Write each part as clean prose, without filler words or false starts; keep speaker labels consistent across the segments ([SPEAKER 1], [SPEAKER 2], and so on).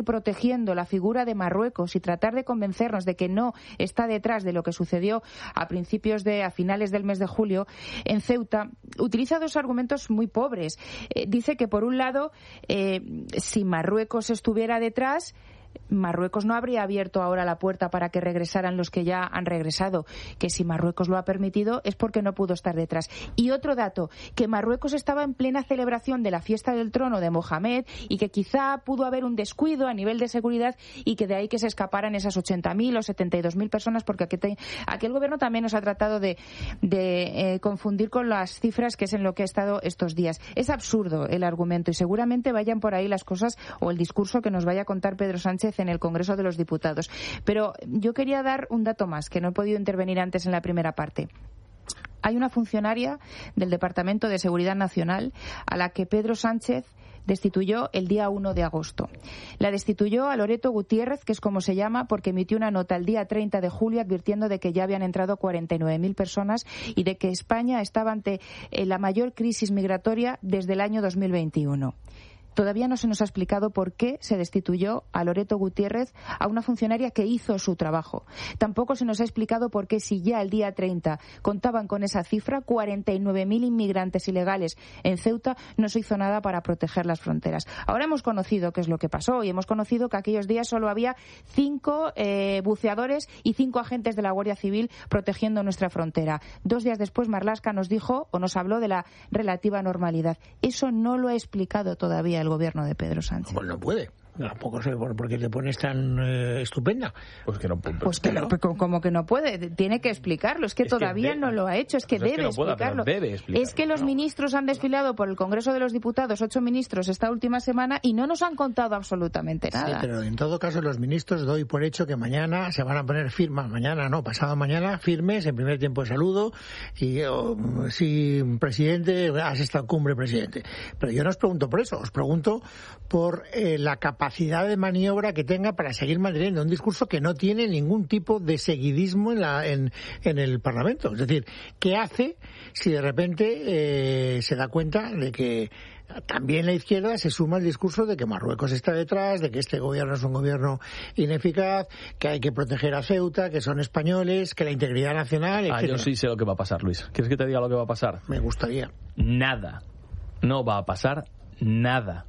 [SPEAKER 1] protegiendo la figura de Marruecos y tratar de convencernos de que no está detrás de lo que sucedió a finales del mes de julio en Ceuta, utiliza dos argumentos muy pobres. Dice que, por un lado, si Marruecos estuviera detrás, Marruecos no habría abierto ahora la puerta para que regresaran los que ya han regresado, que si Marruecos lo ha permitido es porque no pudo estar detrás. Y otro dato, que Marruecos estaba en plena celebración de la fiesta del trono de Mohamed y que quizá pudo haber un descuido a nivel de seguridad y que de ahí que se escaparan esas 80.000 o 72.000 personas, porque aquí el gobierno también nos ha tratado de confundir con las cifras, que es en lo que ha estado estos días. Es absurdo el argumento y seguramente vayan por ahí las cosas o el discurso que nos vaya a contar Pedro Sánchez en el Congreso de los Diputados. Pero yo quería dar un dato más, que no he podido intervenir antes en la primera parte. Hay una funcionaria del Departamento de Seguridad Nacional a la que Pedro Sánchez destituyó el día 1 de agosto. La destituyó a Loreto Gutiérrez, que es como se llama, porque emitió una nota el día 30 de julio advirtiendo de que ya habían entrado 49.000 personas y de que España estaba ante la mayor crisis migratoria desde el año 2021. Todavía no se nos ha explicado por qué se destituyó a Loreto Gutiérrez, a una funcionaria que hizo su trabajo. Tampoco se nos ha explicado por qué, si ya el día 30 contaban con esa cifra, 49.000 inmigrantes ilegales en Ceuta, no se hizo nada para proteger las fronteras. Ahora hemos conocido qué es lo que pasó y hemos conocido que aquellos días solo había 5 buceadores y 5 agentes de la Guardia Civil protegiendo nuestra frontera. 2 días después, Marlaska nos dijo o nos habló de la relativa normalidad. Eso no lo ha explicado todavía el gobierno de Pedro Sánchez.
[SPEAKER 2] Pues no puede. Tampoco sé por qué te pones tan estupenda.
[SPEAKER 1] Pues que no. Como que no puede. Tiene que explicarlo. Es que todavía no lo ha hecho. Es que debe explicarlo. Es que los ministros han desfilado por el Congreso de los Diputados, 8 ministros esta última semana, y no nos han contado absolutamente nada.
[SPEAKER 2] Sí, pero en todo caso los ministros doy por hecho que mañana se van a poner firmas. Mañana no, pasado mañana, firmes, en primer tiempo de saludo. Y sí, presidente, has estado cumbre, presidente. Pero yo no os pregunto por eso. Os pregunto por la capacidad de maniobra que tenga para seguir manteniendo un discurso que no tiene ningún tipo de seguidismo en el Parlamento. Es decir, ¿qué hace si de repente se da cuenta de que también la izquierda se suma al discurso de que Marruecos está detrás, de que este gobierno es un gobierno ineficaz, que hay que proteger a Ceuta, que son españoles, que la integridad nacional, etcétera?
[SPEAKER 3] Yo sí sé lo que va a pasar, Luis. ¿Quieres que te diga lo que va a pasar?
[SPEAKER 2] Me gustaría.
[SPEAKER 3] Nada. No va a pasar nada.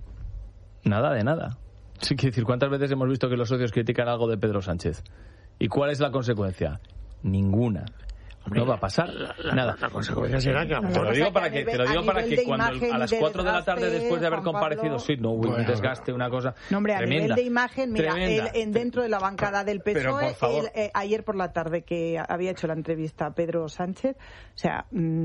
[SPEAKER 3] Nada de nada. Sí, quiero decir, ¿cuántas veces hemos visto que los socios critican algo de Pedro Sánchez? ¿Y cuál es la consecuencia? Ninguna. No va a pasar nada.
[SPEAKER 2] La consecuencia será que...
[SPEAKER 3] Te lo digo para que cuando a las 4 de la tarde, después de haber comparecido,
[SPEAKER 4] Pablo,
[SPEAKER 3] sí, no hubo un desgaste, una cosa
[SPEAKER 4] no, hombre,
[SPEAKER 3] tremenda.
[SPEAKER 4] A nivel de imagen, mira,
[SPEAKER 3] él,
[SPEAKER 4] dentro de la bancada del PSOE, ayer por la tarde que había hecho la entrevista a Pedro Sánchez, o sea,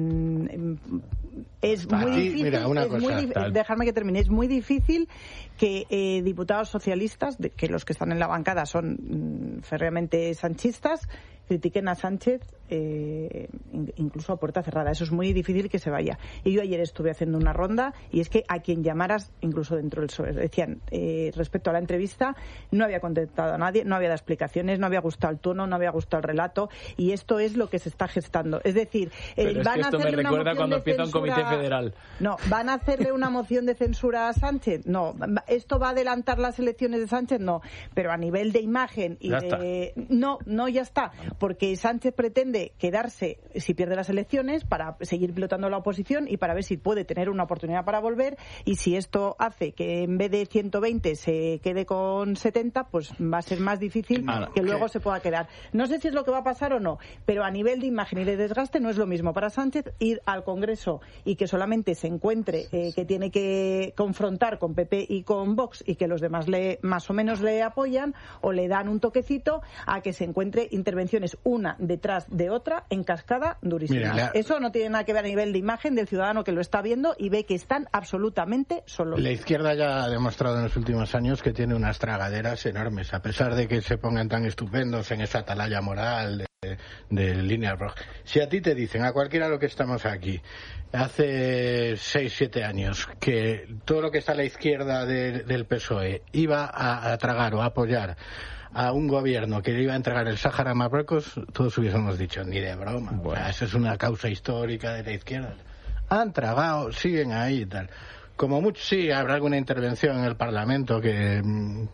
[SPEAKER 4] es muy difícil,
[SPEAKER 2] mira, una cosa,
[SPEAKER 4] dejarme que termine, es muy difícil que diputados socialistas, que los que están en la bancada son férreamente sanchistas, critiquen a Sánchez incluso a puerta cerrada. Eso es muy difícil que se vaya. Y yo ayer estuve haciendo una ronda y es que a quien llamaras, incluso dentro del PSOE, decían respecto a la entrevista, no había contestado a nadie, no había dado explicaciones, no había gustado el tono, no había gustado el relato, y esto es lo que se está gestando. Es decir,
[SPEAKER 3] van a hacerle una moción cuando empieza un comité federal.
[SPEAKER 4] No, ¿van a hacerle una moción de censura a Sánchez? No. ¿Esto va a adelantar las elecciones de Sánchez? No. Pero a nivel de imagen y ya está. Porque Sánchez pretende quedarse, si pierde las elecciones, para seguir pilotando la oposición y para ver si puede tener una oportunidad para volver, y si esto hace que en vez de 120 se quede con 70, pues va a ser más difícil que luego se pueda quedar. No sé si es lo que va a pasar o no, pero a nivel de imagen y de desgaste no es lo mismo para Sánchez ir al Congreso y que solamente se encuentre que tiene que confrontar con PP y con Vox y que los demás más o menos le apoyan o le dan un toquecito, a que se encuentre intervenciones una detrás de otra en cascada durísima. Mira, eso no tiene nada que ver a nivel de imagen del ciudadano que lo está viendo y ve que están absolutamente solos.
[SPEAKER 2] La izquierda ya ha demostrado en los últimos años que tiene unas tragaderas enormes, a pesar de que se pongan tan estupendos en esa atalaya moral de líneas rojas. Si a ti te dicen, a cualquiera de los que estamos aquí, hace 6-7 años, que todo lo que está a la izquierda del PSOE iba a tragar o a apoyar a un gobierno que le iba a entregar el Sáhara a Marruecos, todos hubiésemos dicho, ni de broma. Bueno. O sea, eso es una causa histórica de la izquierda. Han tragado, siguen ahí y tal. Como mucho, sí, habrá alguna intervención en el Parlamento que